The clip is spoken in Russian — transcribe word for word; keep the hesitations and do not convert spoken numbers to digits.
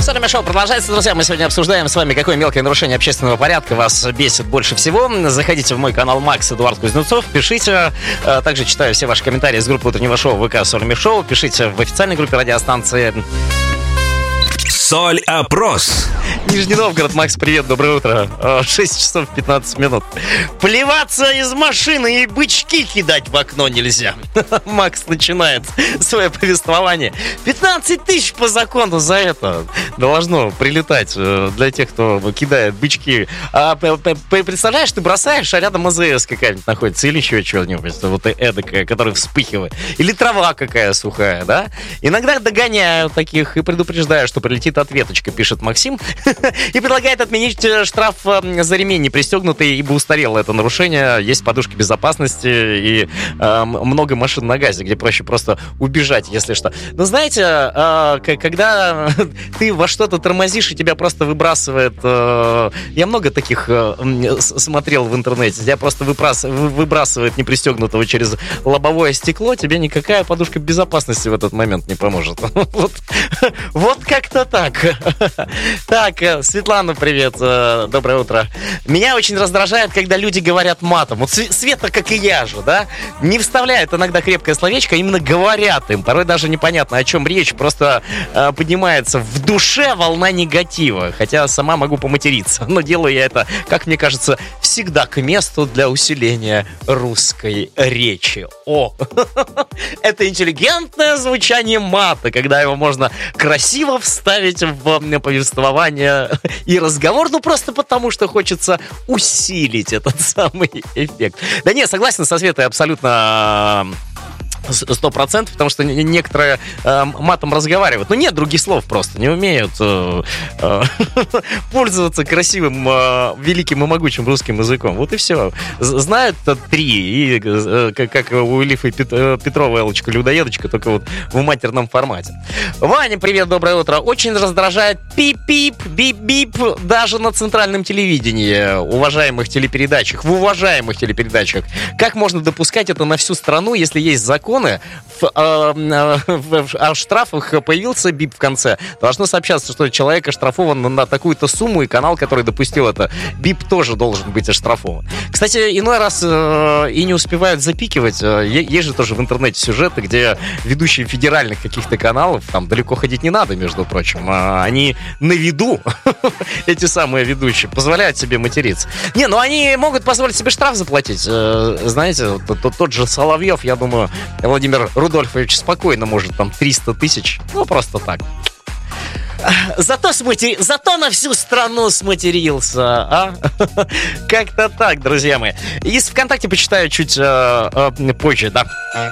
Солнечное шоу продолжается, друзья. Мы сегодня обсуждаем с вами, какое мелкое нарушение общественного порядка вас бесит больше всего. Заходите в мой канал Макс Эдуард Кузнецов, пишите. Также читаю все ваши комментарии с группы утреннего шоу ВК Соль Шоу. Пишите в официальной группе радиостанции. Соль-опрос. Нижний Новгород, Макс, привет, доброе утро. шесть часов пятнадцать минут. Плеваться из машины и бычки кидать в окно нельзя. Макс начинает свое повествование. пятнадцать тысяч по закону за это должно прилетать для тех, кто кидает бычки. А, представляешь, ты бросаешь, а рядом АЗС какая-нибудь находится, или еще что-нибудь, вот эдакая, которая вспыхивает. Или трава какая сухая, да? Иногда догоняют таких и предупреждаю, что прилетит ответочка, пишет Максим. И предлагает отменить штраф за ремень не пристегнутый, ибо устарело это нарушение. Есть подушки безопасности и э, много машин на газе, где проще просто убежать, если что. Но знаете, э, когда ты во что-то тормозишь и тебя просто выбрасывает... Э, я много таких э, смотрел в интернете. Тебя просто выбрас, выбрасывает непристегнутого через лобовое стекло. Тебе никакая подушка безопасности в этот момент не поможет. Вот, вот как-то так. Так, Светлана, привет, доброе утро. Меня очень раздражает, когда люди говорят матом. Вот Света, как и я же, да, не вставляет иногда крепкое словечко, а именно говорят им. Порой даже непонятно, о чем речь, просто э, поднимается в душе волна негатива. Хотя сама могу поматериться, но делаю я это, как мне кажется, всегда к месту для усиления русской речи. О, это интеллигентное звучание мата, когда его можно красиво вставить в повествование и разговор, ну просто потому, что хочется усилить этот самый эффект. Да нет, согласен со Светой абсолютно... Сто процентов, потому что некоторые э, матом разговаривают. Но нет других слов просто, не умеют э, э, пользоваться красивым, э, великим и могучим русским языком. Вот и все. Знают три, и э, как у Ильфа Пет, э, Петрова Элочка, людоедочка, только вот в матерном формате. Ваня, привет, доброе утро. Очень раздражает пип-пип, бип-бип даже на центральном телевидении, уважаемых телепередачах, в уважаемых телепередачах. Как можно допускать это на всю страну, если есть закон? В, э, в, в, о штрафах появился бип в конце. Должно сообщаться, что человек оштрафован на, на такую-то сумму, и канал, который допустил это, бип тоже должен быть оштрафован. Кстати, иной раз э, и не успевают запикивать. Есть же тоже в интернете сюжеты, где ведущие федеральных каких-то каналов, там далеко ходить не надо, между прочим, а они на виду, эти самые ведущие, позволяют себе материться. Не, ну они могут позволить себе штраф заплатить. Знаете, тот, тот же Соловьев, я думаю, Владимир Рудольфович спокойно может там триста тысяч, ну просто так. Зато, сматери... Зато на всю страну сматерился, а? Как-то так, друзья мои. Из ВКонтакте почитаю чуть э, э, позже, да.